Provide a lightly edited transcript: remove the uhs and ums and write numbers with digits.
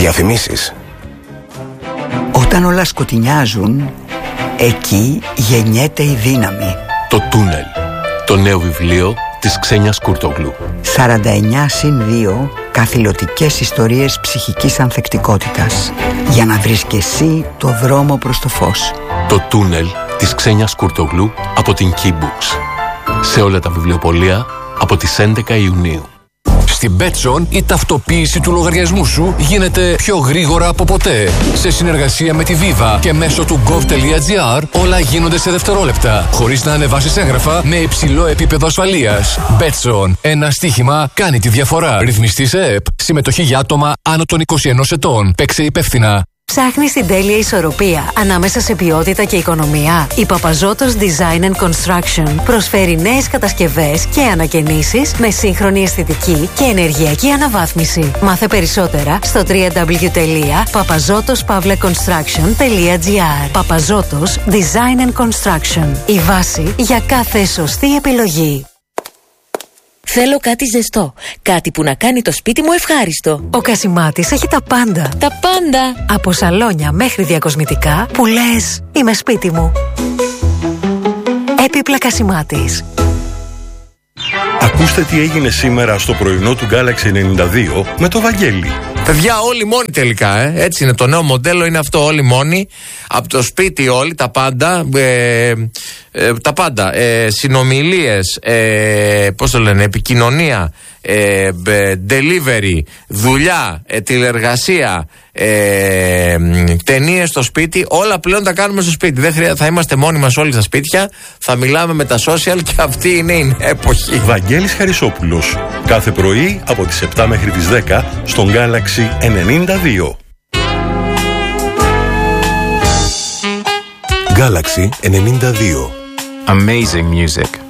Διαφημίσεις. Όταν όλα σκοτεινιάζουν, εκεί γεννιέται η δύναμη. Το Τούνελ. Το νέο βιβλίο της Ξένιας Κουρτογλού. 49+2 καθηλωτικές ιστορίες ψυχικής ανθεκτικότητας. Για να βρεις και εσύ το δρόμο προς το φως. Το Τούνελ της Ξένιας Κουρτογλού από την Key Books. Σε όλα τα βιβλιοπωλεία από τις 11 Ιουνίου. Στην Betson η ταυτοποίηση του λογαριασμού σου γίνεται πιο γρήγορα από ποτέ. Σε συνεργασία με τη Viva και μέσω του gov.gr όλα γίνονται σε δευτερόλεπτα, χωρίς να ανεβάσεις έγγραφα με υψηλό επίπεδο ασφαλείας. Betson. Ένα στοίχημα κάνει τη διαφορά. Ρυθμιστή σε ΕΕΠ. Συμμετοχή για άτομα άνω των 21 ετών. Παίξε υπεύθυνα. Ψάχνεις την τέλεια ισορροπία ανάμεσα σε ποιότητα και οικονομία? Η Παπαζώτος Design and Construction προσφέρει νέες κατασκευές και ανακαινήσεις με σύγχρονη αισθητική και ενεργειακή αναβάθμιση. Μάθε περισσότερα στο www.papazotospavlaconstruction.gr. Παπαζώτος Design and Construction. Η βάση για κάθε σωστή επιλογή. Θέλω κάτι ζεστό. Κάτι που να κάνει το σπίτι μου ευχάριστο. Ο Κασιμάτης έχει τα πάντα. Τα πάντα. Από σαλόνια μέχρι διακοσμητικά που λες είμαι σπίτι μου. Έπιπλα Κασιμάτης. Ακούστε τι έγινε σήμερα στο πρωινό του Galaxy 92 με το Βαγγέλη. Παιδιά, όλοι μόνοι τελικά, έτσι είναι το νέο μοντέλο, είναι αυτό, όλοι μόνοι. Από το σπίτι όλοι, τα πάντα. Τα πάντα. Συνομιλίες, πώς το λένε, επικοινωνία, delivery, δουλειά, τηλεργασία, ταινίες στο σπίτι. Όλα πλέον τα κάνουμε στο σπίτι. Δεν χρειάζεται, θα είμαστε μόνοι μας όλοι στα σπίτια. Θα μιλάμε με τα social και αυτή είναι η εποχή. Βαγγέλης Χαρισόπουλος. Κάθε πρωί από τις 7 μέχρι τις 10 στον Galaxy 92. Galaxy 92. Amazing music.